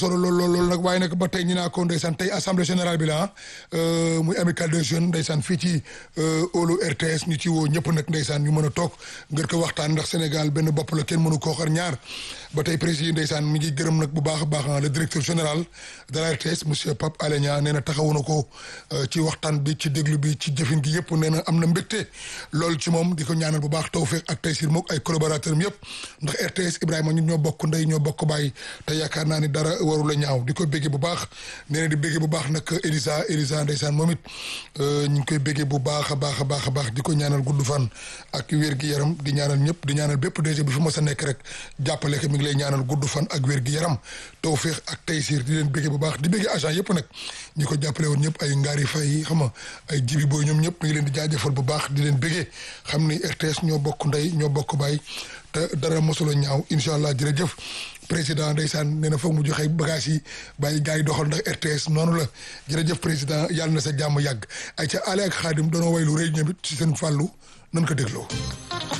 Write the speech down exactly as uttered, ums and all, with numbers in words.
solo lool lool loolu nag waaye nag ba tey ñu naa ko ndeysaan tey assemblée générale bi la muy amicale des jeunes ndeysaan fii ci olu R T S ñu ci woo ñëpp nag ndeysaan ñu mën a toog ngir ko waxtaan ndax Sénégal benn bopp la kenn mënu koo xar ñaar ba tey président ndeysaan mi ngi gërëm nag bu baax a baax le directeur général de la R T S monsieur Pape Alé Niang nee na taxawu na ko ci waxtaan bi ci déglu bi ci jëfin gi yëpp nee na am na mbégte loolu ci moom di ko ñaanal bu baax tawfeex ak taysir mook ay collaborateurs am yëpp ndax R T S Ibrahima ñun ñoo bokk ndey ñoo bokk bàyyi te yaakaar naa ni dara waru la ñaaw di ko béggee bu baax nee na di béggee bu baax nag Elisa Elisa ndeysaan moom it ñu ngi koy béggee bu baax a baax a baax a baax di ko ñaanal gudd fan ak wér gi yaram di ñaanal ñëpp di ñaanal bépp D G bi fi mos a nekk rek jàppale ko mi ngi lay ñaanal gudd fan ak wér gi yaram tawfeex ak taysir di leen béggee bu baax di béggee agent yëpp nag ñi ko jàppale woon ñëpp ay ngaari fay xam nga ay jibi booy ñoom ñëpp mi ngi leen di jaajëfal bu baax di leen béggee xam ni R T S ñoo bokk ndey ñoo bokk baay te dara mosula ñaaw incha allah jërëjëf président ndeysaan nee na foog mu joxe bagage yi bàyyi gars yi doxal ndax R T S noonu la jërëjëf président yàlla na sa jàmm yàgg ay ca ale ak xaadim doonoo way lu rëy ñoom it ci seen fàllu nan ko dégloo